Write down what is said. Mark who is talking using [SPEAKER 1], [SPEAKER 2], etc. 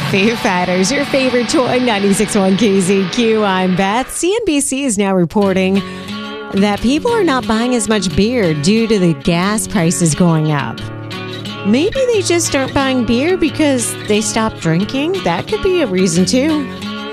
[SPEAKER 1] Foo Fighters, your favorite toy, 96.1 KZQ. I'm Beth. CNBC is now reporting that people are not buying as much beer due to the gas prices going up. Maybe they just aren't buying beer because they stopped drinking. That could be a reason too.